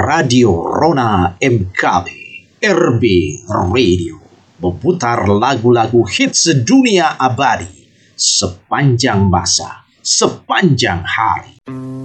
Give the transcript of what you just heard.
Radio Rona MKB RB Radio memutar lagu-lagu hits dunia abadi sepanjang masa, sepanjang hari.